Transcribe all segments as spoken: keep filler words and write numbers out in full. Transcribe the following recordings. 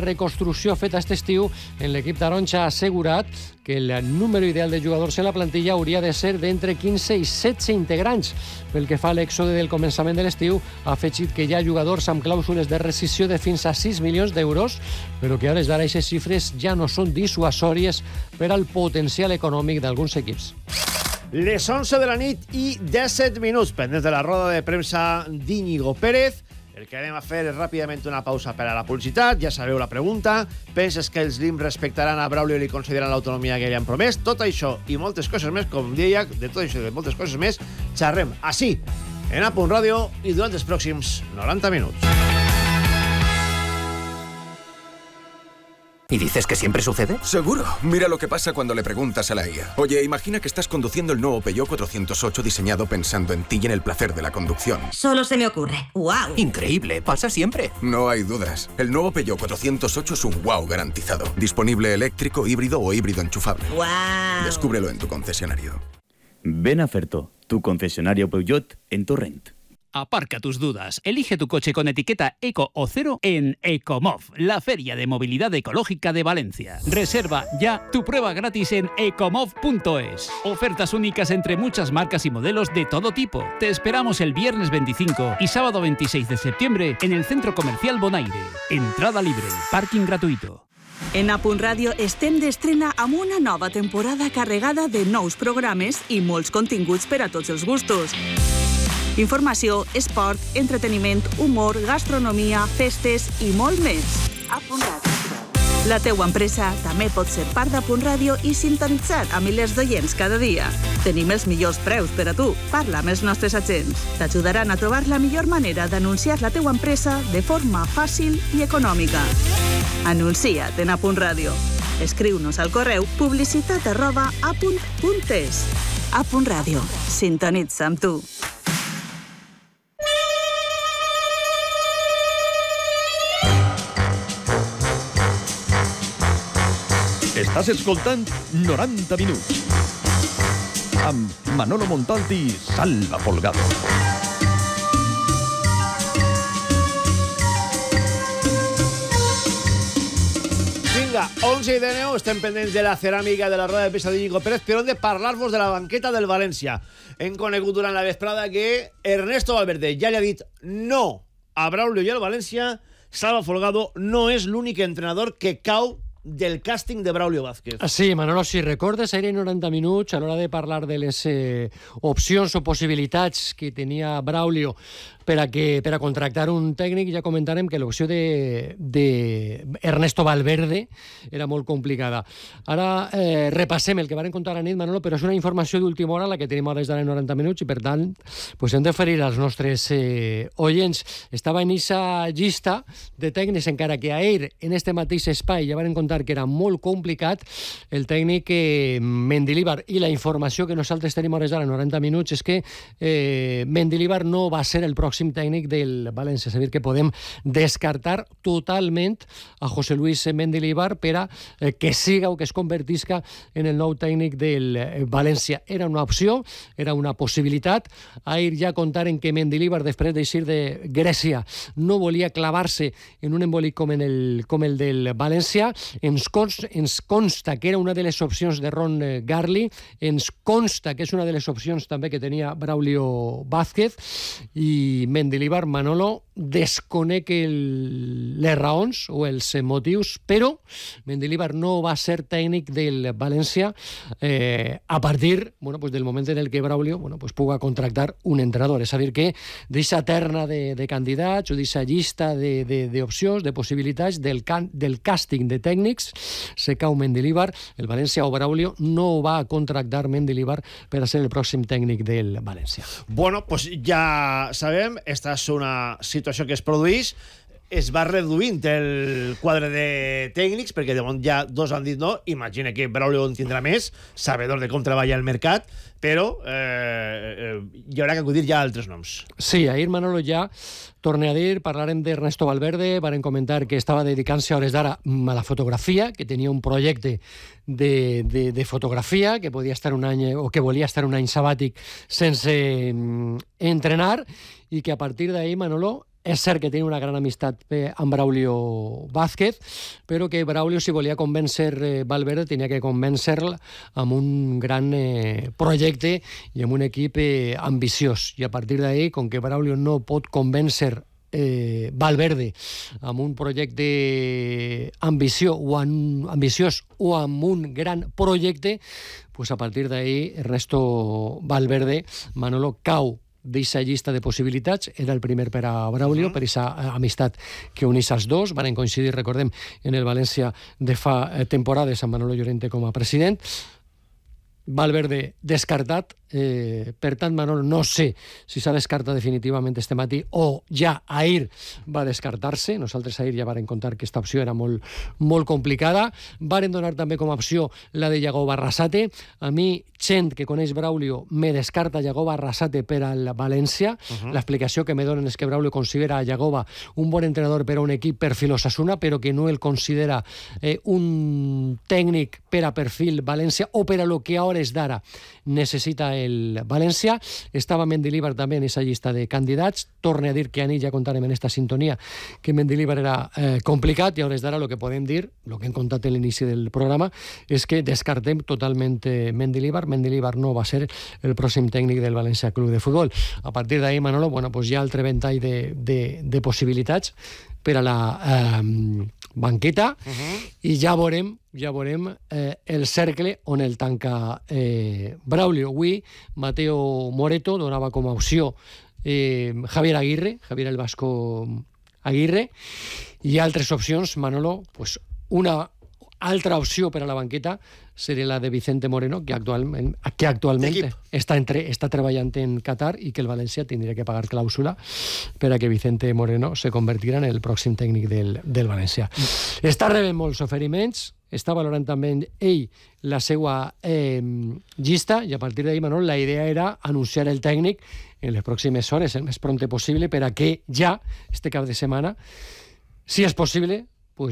reconstrucció feta aquest estiu en l'equip taronja ha assegurat que el número ideal de jugadors en la plantilla hauria de ser d'entre quinze i setze integrants. Pel que fa a l'èxode del començament de l'estiu, ha afegit que hi ha jugadors amb clàusules de rescissió de fins a sis milions d'euros, però que a hores d'ara aquestes xifres ja no són dissuasòries per al potencial econòmic d'alguns equips. Les onze de la nit i disset minuts, pendents de la roda de premsa d'Íñigo Pérez. El que anem a fer és ràpidament una pausa per a la publicitat. Ja sabeu la pregunta. Penses que els L I M respectaran a Braulio i li concediran l'autonomia que li han promès? Tot això i moltes coses més, com deia, de tot això i de moltes coses més, xerrem així, en A Punt Ràdio i durant els pròxims noranta minuts. ¿Y dices que siempre sucede? Seguro. Mira lo que pasa cuando le preguntas a la I A. Oye, imagina que estás conduciendo el nuevo Peugeot cuatrocientos ocho diseñado pensando en ti y en el placer de la conducción. Solo se me ocurre. ¡Wow! Increíble, pasa siempre. No hay dudas. El nuevo Peugeot cuatrocientos ocho es un wow garantizado. Disponible eléctrico, híbrido o híbrido enchufable. ¡Wow! Descúbrelo en tu concesionario. Ven a Ferto, tu concesionario Peugeot en Torrent. Aparca tus dudas. Elige tu coche con etiqueta Eco o Cero en Ecomov, la feria de movilidad ecológica de Valencia. Reserva ya tu prueba gratis en ecomov punto es. Ofertas únicas entre muchas marcas y modelos de todo tipo. Te esperamos el viernes veinticinco y sábado veintiséis de septiembre en el Centro Comercial Bonaire. Entrada libre, parking gratuito. En A Punt Ràdio estem d'estrena amb una nova temporada carregada de nous programes i molts continguts per a tots els gustos. Informació, esport, entreteniment, humor, gastronomia, festes i molt més. A Punt Ràdio. La teua empresa també pot ser part d'A Punt Ràdio i sintonitzar a milers d'oients cada dia. Tenim els millors preus per a tu. Parla amb els nostres agents. T'ajudaran a trobar la millor manera d'anunciar la teua empresa de forma fàcil i econòmica. Anuncia't en A Punt Ràdio. Escriu-nos al correu publicitat arroba apunt punt es. A Punt Ràdio. Sintonitza amb tu. Estàs escoltant noranta minuts amb Manolo Montalti i Salva Folgado. Vinga, onze i deu, estem pendents de la ceràmica de la roda de premsa d'Íñigo Pérez, però hem de parlar-vos de la banqueta del València. Hem conegut durant la vesprada que Ernesto Valverde ja li ha dit no a Braulio i al València. Salva Folgado no és l'únic entrenador que cau del càsting de Braulio Vázquez. Sí, Manolo, si recordes, ahir en noranta minuts, a l'hora de parlar de les eh, opcions o possibilitats que tenia Braulio per a, que, per a contractar un tècnic, ja comentarem que l'opció de, de Ernesto Valverde era molt complicada. Ara eh, repassem el que varen contar a la nit, Manolo, però és una informació d'última hora, la que tenim ara des d'ara en noranta minuts, i per tant pues hem d'oferir als nostres eh, oients. Estava en aquesta llista de tècnics, encara que ahir en este mateix espai ja varen contar que era molt complicat. El tècnic eh, Mendilibar, i la informació que nosaltres tenim a hores d'ara en noranta minuts és que eh, Mendilibar no va ser el pròxim tècnic del València. És a dir, que podem descartar totalment a José Luis Mendilibar per a eh, que siga o que es convertisca en el nou tècnic del eh, València. Era una opció, era una possibilitat. Ahir ja contaren que Mendilibar, després d'eixir de Grècia, no volia clavar-se en un embolic com, en el, com el del València. Ens consta, ens consta que era una de les opcions de Ron Garli, ens consta que és una de les opcions també que tenia Braulio Vázquez, i Mendilibar, Manolo, desconec el, les raons o els motius, però Mendilibar no va ser tècnic del València eh, a partir bueno, pues del moment en el que Braulio bueno, pues puga contractar un entrenador. És a dir, que d'aquesta terna de, de candidats o d'aquesta llista d'opcions, de, de, de possibilitats del, can, del càsting de tècnics, se cau Mendilibar. El València o Braulio no va contractar Mendilibar per a ser el pròxim tècnic del València. Bueno, pues ja sabem, esta és una situació que es produeix. Es va reduint el quadre de tècnics, perquè de moment ja dos han dit no. Imagina que Braulio en tindrà més, sabedor de com treballa el mercat, però eh, hi haurà que acudir ja a altres noms. Sí, ahir, Manolo, ja torne a dir, parlarem d'Ernesto Valverde, varen comentar que estava dedicant-se a hores d'ara a la fotografia, que tenia un projecte de, de, de fotografia, que podia estar un any, o que volia estar un any sabàtic sense entrenar, i que a partir d'ahir, Manolo, és cert que tenia una gran amistat eh, amb Braulio Vázquez, però que Braulio, si volia convèncer eh, Valverde, tenia que convèncer-lo amb un gran eh, projecte i amb un equip eh, ambiciós. I a partir d'ahí, com que Braulio no pot convèncer Eh, Valverde amb un projecte ambició o an, ambiciós o amb un gran projecte, pues a partir d'ahí Ernesto Valverde, Manolo, cau d'aquesta llista de possibilitats. Era el primer per a Braulio, uh -huh. per aquesta amistat que unís els dos. Van coincidir, recordem, en el València de fa eh, temporades amb Manolo Llorente com a president. Valverde descartat, eh, per tant, Manolo, no sé si s'ha descartat definitivament este matí o ja ahir va descartar-se. Nosaltres ahir ja varen contar que aquesta opció era molt, molt complicada. Varen donar també com a opció la de Yago Barrasate. A mi, gent que coneix Braulio, me descarta Yago Barrasate per al València. Uh-huh. L'explicació que me donen és que Braulio considera a Yagoba un bon entrenador per a un equip perfil Osasuna, però que no el considera eh, un tècnic per a perfil València o per a lo que a hores d'ara necessita el València. Estava Mendilibar també en aquesta llista de candidats. Torne a dir que ahir ja contarem en esta sintonia que Mendilibar era eh, complicat, i a hores d'ara el que podem dir, el que hem contat a l'inici del programa, és que descartem totalment Mendilibar. Mendilibar no va ser el pròxim tècnic del València Club de Futbol. A partir d'ahir, Manolo, bueno, pues hi ha altre ventall de, de, de possibilitats per a la eh, banqueta, uh-huh. i ja veurem, ja veurem eh, el cercle on el tanca eh, Braulio. Avui Mateo Moreto donava com a opció eh, Javier Aguirre, Javier el Vasco Aguirre, i altres opcions, Manolo, pues una altra opció per a la banqueta seria la de Vicente Moreno, que actualment, que actualment està, entre, està treballant en Qatar i que el València tindria que pagar clàusula per a que Vicente Moreno se convertirà en el pròxim tècnic del, del València. Mm. Està rebent molts oferiments, està valorant també ell la seva eh, llista, i a partir d'ahir, Manol, la idea era anunciar el tècnic en les pròximes hores, el més prompte possible, per a que ja, este cap de setmana, si és possible, pues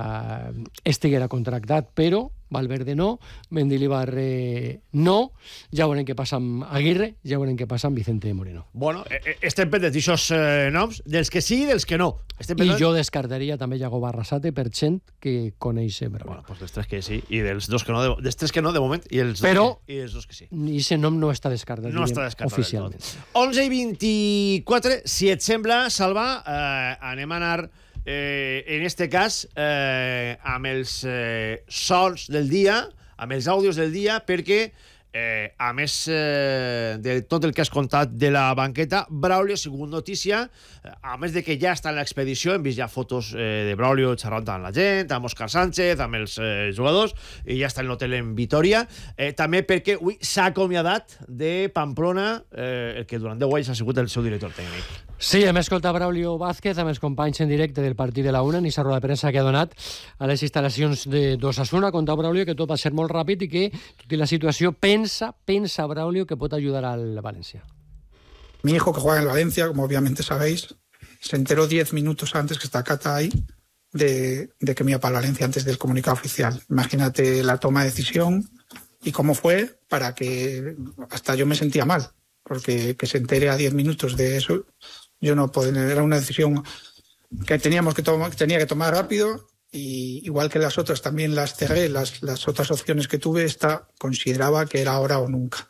ja estiguera contractat, però Valverde no, Mendilibar eh, no, ja veurem què passa amb Aguirre, ja veurem què passa amb Vicente Moreno. Bueno, eh, estem pendents d'aixòs eh, noms, dels que sí i dels que no. Estem I jo descartaria també Yago Barrasate per gent que coneix Braulio. Bueno, pues dels tres que sí i dels dos que no, de, dels tres que no de moment i els, però, dos, que, i els dos que sí. I aquest nom no està descartat, no està descartat oficialment. onze i vint-i-quatre, si et sembla, Salva, eh, anem a anar Eh, en este cas eh, amb els eh, sons del dia, amb els àudios del dia, perquè eh, a més eh, de tot el que has contat de la banqueta, Braulio ha sigut notícia, eh, a més de que ja està en l'expedició, hem vist ja fotos eh, de Braulio xerrant amb la gent, amb Òscar Sánchez, amb els eh, jugadors, i ja està en l'hotel en Vitoria, eh, també perquè ui, s'ha acomiadat de Pamplona, eh, el que durant deu anys ha sigut el seu director tècnic. Sí, hem escoltat Braulio Vázquez amb els companys en directe del partit de la una, en aquesta roda de premsa que ha donat a les instal·lacions d'Osasuna. Conta Braulio que tot va ser molt ràpid i que, tot i la situació, pensa, pensa Braulio que pot ajudar al Valencia. Mi hijo, que juega en el Valencia, como obviamente sabéis, se enteró diez minutos antes que está Cata ahí de, de que me iba para Valencia antes del comunicado oficial. Imagínate la toma de decisión y cómo fue para que hasta yo me sentía mal, porque que se entere a diez minutos de eso, yo no puedo, era una decisión que teníamos que tomar, que tenía que tomar rápido, y igual que las otras también las cerré, las, las otras opciones que tuve, esta consideraba que era ahora o nunca.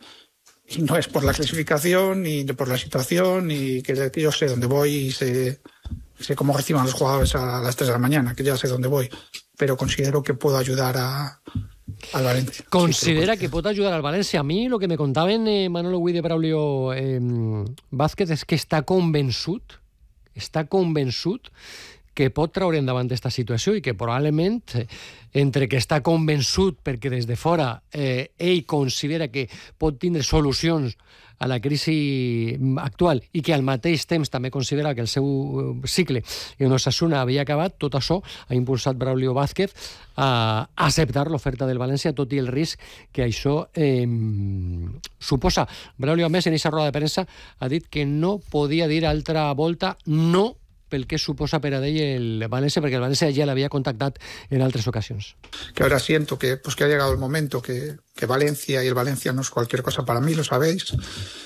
Y no es por la clasificación, ni por la situación, ni que, que yo sé dónde voy y sé, sé cómo reciban los jugadores a las tres de la mañana, que ya sé dónde voy, pero considero que puedo ayudar a, al Valencia. Considera sí, que pot ajudar al València. A mi, el que me contaven eh, Manolo Gui de Braulio eh, Vázquez és que està convençut, està convençut que pot treure endavant aquesta situació i que probablement, eh, entre que està convençut perquè des de fora eh, ell considera que pot tindre solucions a la crisi actual i que al mateix temps també considera que el seu cicle en Osasuna havia acabat, tot això ha impulsat Braulio Vázquez a acceptar l'oferta del València, tot i el risc que això eh, suposa. Braulio, a més, en aquesta roda de premsa ha dit que no podia dir altra volta no pel que suposa per a ell el València, perquè el València ja l'havia contactat en altres ocasions. Que ahora siento que, pues, que ha llegado el momento que, que Valencia y el Valencia no es cualquier cosa para mí, lo sabéis,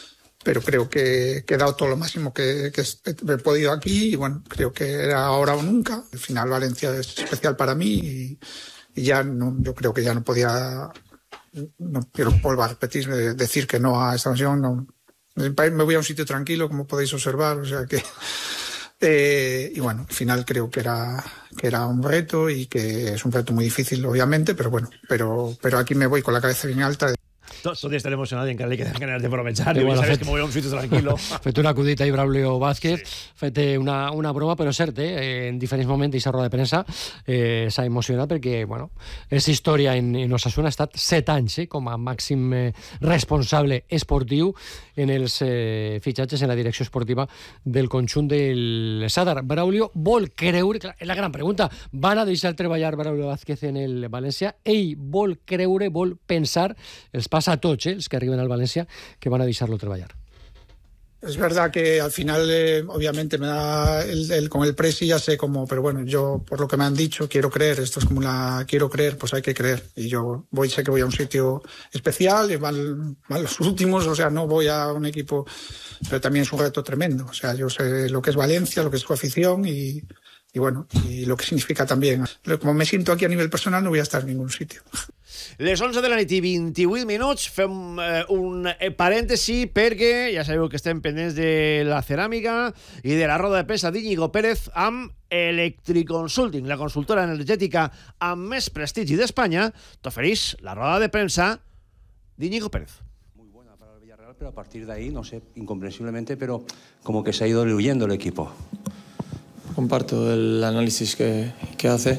pero creo que, que he dado todo lo máximo que, que he podido aquí y bueno, creo que era ahora o nunca. Al final Valencia es especial para mí y, y ya no, yo creo que ya no podía, no quiero volver a repetir, decir que no a esta ocasión. No. Me voy a un sitio tranquilo, como podéis observar, o sea que... Eh, y bueno, al final creo que era, que era un reto y que es un reto muy difícil, obviamente, pero bueno, pero, pero aquí me voy con la cabeza bien alta. Tot, tot i estar emocionat i encara li queden ganes de aprovechar. Igual, sabes fet, que me voy a un sitio tranquilo. Fet una acudita ahí Braulio Vázquez, sí. fet una, una broma, però cert, eh? en diferents moments d'aquesta roda de premsa eh, s'ha emocionat perquè, bueno, és història en, en Osasuna, ha estat set anys eh, com a màxim eh, responsable esportiu en els eh, fitxatges en la direcció esportiva del conjunt del Sadar. Braulio vol creure, clar, és la gran pregunta, van a deixar treballar Braulio Vázquez en el València? Ell vol creure, vol pensar, els passa a tots, eh, els que arriben al Valencia, que van a deixar-lo treballar. Es verdad que al final, eh, obviamente, me da el, el, con el presi ya sé cómo, pero bueno, yo, por lo que me han dicho, quiero creer, esto es como la, quiero creer, pues hay que creer. Y yo voy, sé que voy a un sitio especial, y van, van los últimos, o sea, no voy a un equipo, pero también es un reto tremendo. O sea, yo sé lo que es Valencia, lo que es su afición y, y bueno, y lo que significa también. Como me siento aquí a nivel personal, no voy a estar en ningún sitio. Les onze de la nit i vint-i-vuit minuts fem eh, un parèntesi perquè ja sabeu que estem pendents de la ceràmica i de la roda de premsa d'Íñigo Pérez amb Electriconsulting, la consultora energètica amb més prestigi d'Espanya, t'ofereix la roda de premsa d'Íñigo Pérez. Muy buena para el Villarreal, pero a partir de ahí, no sé, incomprensiblemente, pero como que se ha ido diluyendo el equipo. Comparto el análisis que, que hace.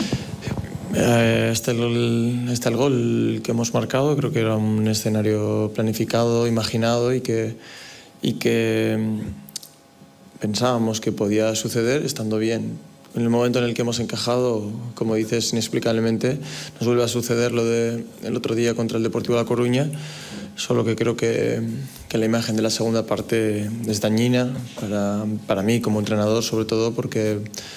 Eh, está, el, está el gol que hemos marcado, creo que era un escenario planificado, imaginado y que, y que pensábamos que podía suceder estando bien. En el momento en el que hemos encajado, como dices, inexplicablemente, nos vuelve a suceder lo del otro día contra el Deportivo La Coruña, solo que creo que, que la imagen de la segunda parte es dañina para, para mí como entrenador, sobre todo porque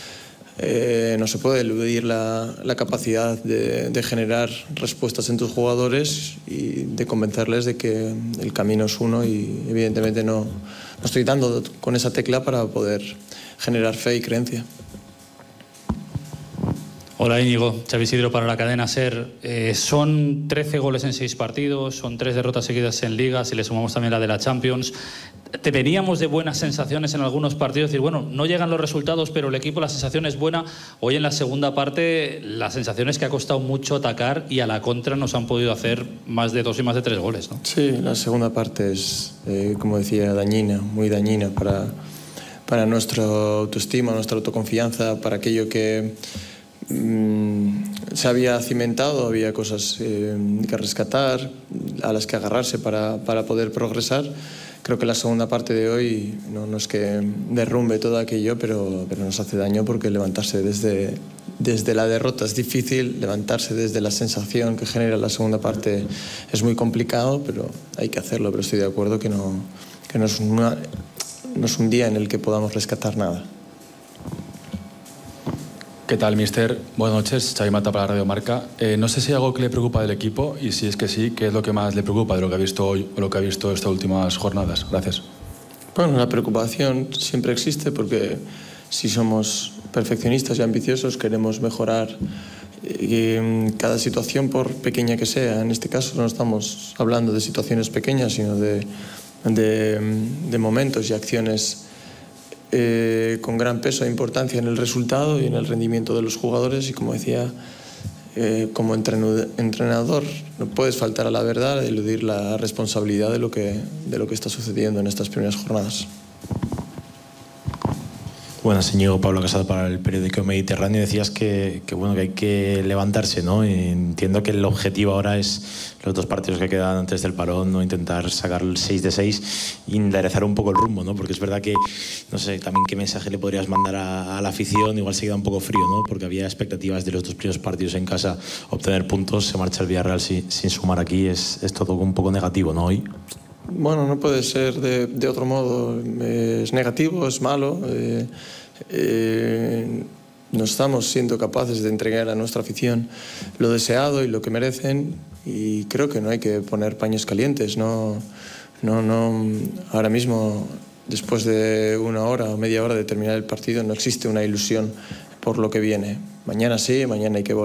Eh, no se puede eludir la, la capacidad de, de generar respuestas en tus jugadores y de convencerles de que el camino es uno y evidentemente no, no estoy dando con esa tecla para poder generar fe y creencia. Hola Íñigo, Xavi Isidro para la cadena SER. Eh, son trece goles en seis partidos, son tres derrotas seguidas en Liga, si le sumamos también la de la Champions. Te veníamos de buenas sensaciones en algunos partidos, decir, bueno, no llegan los resultados, pero el equipo, la sensación es buena. Hoy en la segunda parte, la sensación es que ha costado mucho atacar y a la contra nos han podido hacer más de dos y más de tres goles, ¿no? Sí, la segunda parte es, eh, como decía, dañina, muy dañina para, para nuestra autoestima, nuestra autoconfianza, para aquello que se había cimentado, había cosas eh, que rescatar, a las que agarrarse para, para poder progresar. Creo que la segunda parte de hoy no, no es que derrumbe todo aquello, pero, pero nos hace daño porque levantarse desde, desde la derrota es difícil, levantarse desde la sensación que genera la segunda parte es muy complicado, pero hay que hacerlo. Pero estoy de acuerdo que no, que no, es, una, no es un día en el que podamos rescatar nada. ¿Qué tal, mister? Buenas noches, Xavi Mata para Radio Marca. Eh, no sé si hay algo que le preocupa del equipo y si es que sí, ¿qué es lo que más le preocupa de lo que ha visto hoy o lo que ha visto estas últimas jornadas? Gracias. Bueno, la preocupación siempre existe porque si somos perfeccionistas y ambiciosos queremos mejorar eh, cada situación por pequeña que sea. En este caso no estamos hablando de situaciones pequeñas, sino de, de, de momentos y acciones Eh, con gran peso e importancia en el resultado y en el rendimiento de los jugadores y como decía, eh, como entrenador no puedes faltar a la verdad, eludir la responsabilidad de lo que, de lo que está sucediendo en estas primeras jornadas. Buenas, Íñigo, Pablo Casado para el periódico Mediterráneo. Decías que, que, bueno, que hay que levantarse, ¿no? Y entiendo que el objetivo ahora es los dos partidos que quedan antes del parón, no intentar sacar el seis de seis y enderezar un poco el rumbo, ¿no? Porque es verdad que, no sé, también qué mensaje le podrías mandar a, a la afición. Igual se queda un poco frío, ¿no? Porque había expectativas de los dos primeros partidos en casa, obtener puntos, se marcha el Villarreal sin, sin sumar aquí. Es, es todo un poco negativo, ¿no? Hoy. Bueno, no puede ser de, de otro modo. Es negativo, es malo. Eh, eh, no estamos siendo capaces de entregar a nuestra afición lo deseado y lo que merecen. Y creo que no hay que poner paños calientes. No, No, no, ahora mismo, después de una hora o media hora de terminar el partido, no existe una ilusión por lo que viene. Mañana sí, mañana hay que volver.